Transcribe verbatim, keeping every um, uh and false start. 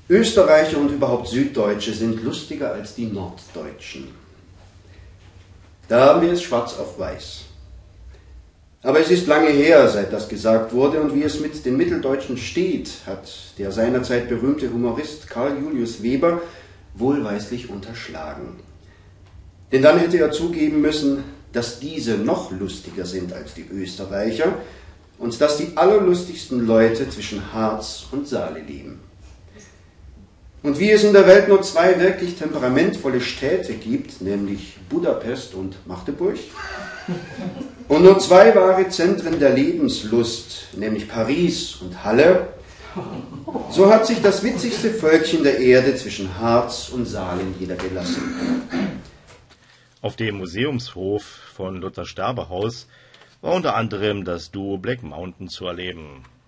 Österreicher und überhaupt Süddeutsche sind lustiger als die Norddeutschen. Da haben wir es schwarz auf weiß. Aber es ist lange her, seit das gesagt wurde, und wie es mit den Mitteldeutschen steht, hat der seinerzeit berühmte Humorist Karl Julius Weber wohlweislich unterschlagen. Denn dann hätte er zugeben müssen, dass diese noch lustiger sind als die Österreicher und dass die allerlustigsten Leute zwischen Harz und Saale leben. Und wie es in der Welt nur zwei wirklich temperamentvolle Städte gibt, nämlich Budapest und Magdeburg, und nur zwei wahre Zentren der Lebenslust, nämlich Paris und Halle, so hat sich das witzigste Völkchen der Erde zwischen Harz und Saale niedergelassen. Auf dem Museumshof von Luther Sterbehaus war unter anderem das Duo Black Mountain zu erleben.